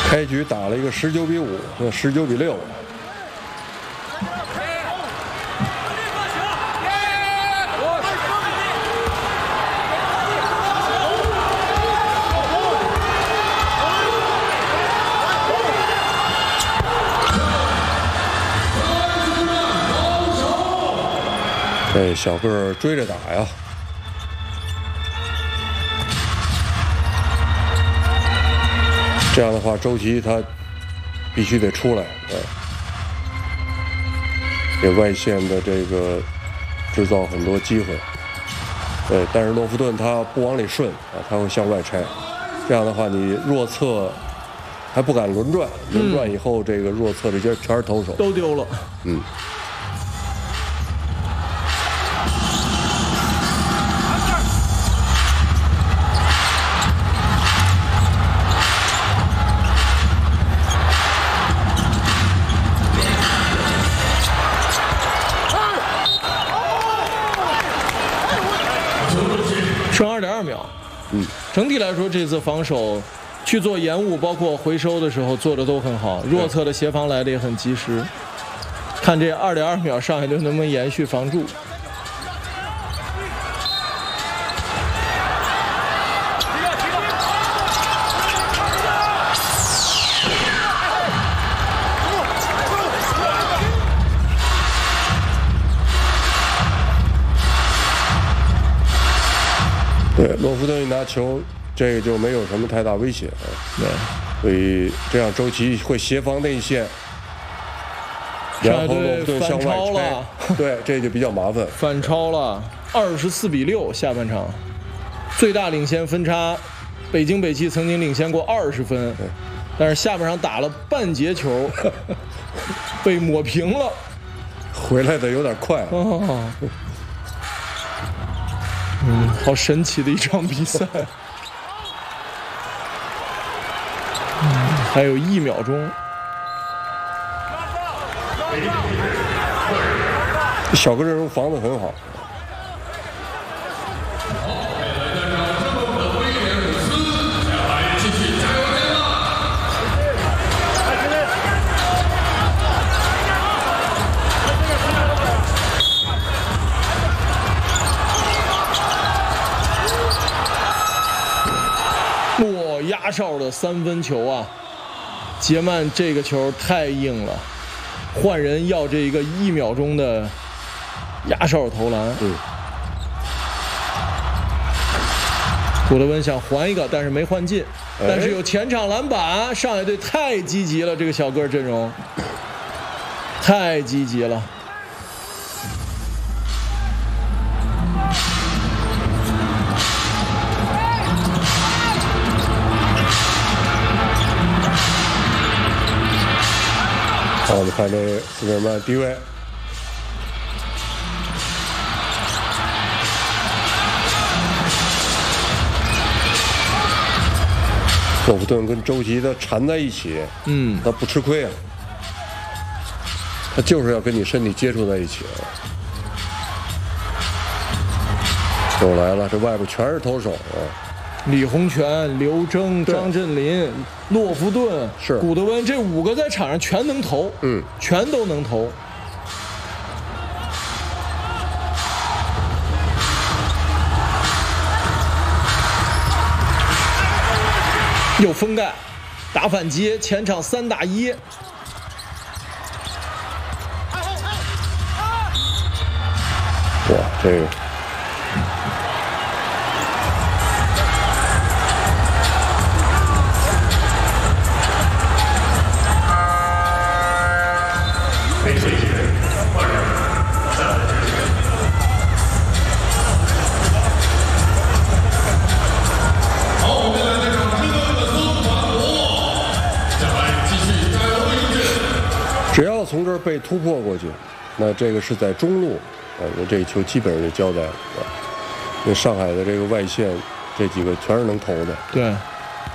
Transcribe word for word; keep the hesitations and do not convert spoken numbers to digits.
开局打了一个十九比五，十九比六。这小个儿追着打呀。 这样的话，周琦他必须得出来，呃，给外线的这个制造很多机会。对，但是诺夫顿他不往里顺啊，他会向外拆。这样的话，你弱侧还不敢轮转，轮转以后，这个弱侧这些全是投手都丢了。 嗯。 剩二点二秒， 嗯， 整体来说这次防守去做延误，包括回收的时候做的都很好，弱侧的协防来的也很及时。看这二点二秒，上海队能不能延续防住？ 对，洛夫顿一拿球，这个就没有什么太大威胁啊。 对， 所以这样周琦会协防内线，然后洛夫顿向外拆，对，这就比较麻烦。 反超了，二十四比六，下半场最大领先分差，北京北汽曾经领先过二十分，但是下半场打了半节球，被抹平了， 回来的有点快。 哦 嗯，好神奇的一场比赛。嗯，还有一秒钟。 小个阵容防得很好。 哇，压哨的三分球啊！杰曼这个球太硬了，换人要这一个一秒钟的压哨投篮。 嗯。 古德温想还一个，但是没换进，但是有前场篮板。上海队太积极了，这个小个阵容太积极了。 好，我们看这斯科尔曼低位，洛夫顿跟周琦他缠在一起， 嗯， 他不吃亏啊，他就是要跟你身体接触在一起啊。又来了，这外边全是投手啊。 李洪权、刘铮、张镇麟、洛夫顿、 是古德温，这五个在场上全能投， 嗯， 全都能投。有封盖，打反击，前场三打一。 哇，这个。 只要从这儿被突破过去，那这个是在中路，啊，那这球基本上就交代了。那上海的这个外线，这几个全是能投的。 对。